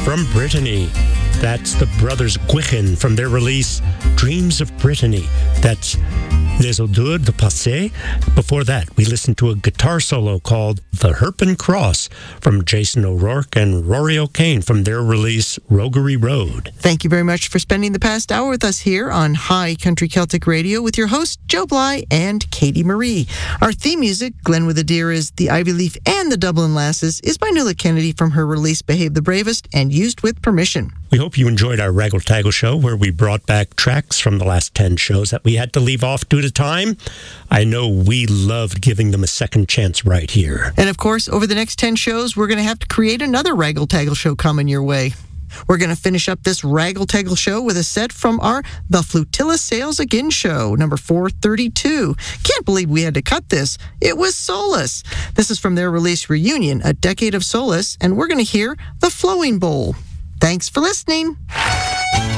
from Brittany. That's the Brothers Guichen from their release, Dreams of Brittany. That's Les Odeurs de Passé. Before that, we listened to a guitar solo called The Herpen Cross from Jason O'Rourke and Rory O'Kane from their release, Roguery Road. Thank you very much for spending the past hour with us here on High Country Celtic Radio with your hosts, Joe Bly and Katie Marie. Our theme music, Glen with a Deer is The Ivy Leaf and the Dublin Lasses, is by Nuala Kennedy from her release, Behave the Bravest, and used with permission. We hope you enjoyed our Raggle Taggle show where we brought back tracks from the last 10 shows that we had to leave off due to time. I know we loved giving them a second chance right here. And of course, over the next 10 shows, we're going to have to create another Raggle Taggle show coming your way. We're going to finish up this Raggle Taggle show with a set from our The Flutilla Sails Again show, number 432. Can't believe we had to cut this. It was Solace. This is from their release Reunion, A Decade of Solace, and we're going to hear The Flowing Bowl. Thanks for listening.